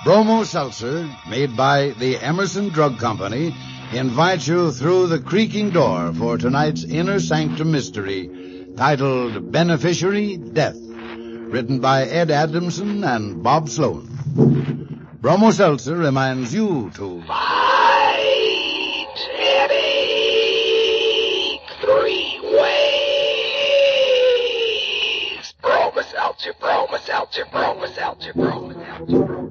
Bromo Seltzer, made by the Emerson Drug Company, invites you through the creaking door for tonight's Inner Sanctum Mystery, titled Beneficiary Death, written by Ed Adamson and Bob Sloan. Bromo Seltzer reminds you to fight headache 3 ways. Bromo Seltzer, Bromo Seltzer, Bromo Seltzer, Bromo Seltzer.